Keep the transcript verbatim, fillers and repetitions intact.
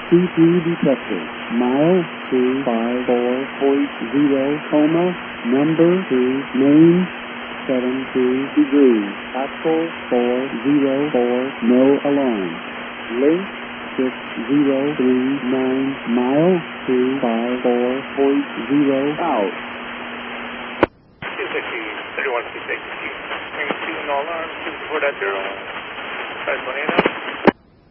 C three detected. Mile two five four point zero, coma, number two, main, seven two degrees. Axle four zero four, no alarm. Link six zero three nine, mile two five four point zero, out. two sixty, thirty-one, two sixty, two, no alarm, two four zero, five twenty-eight.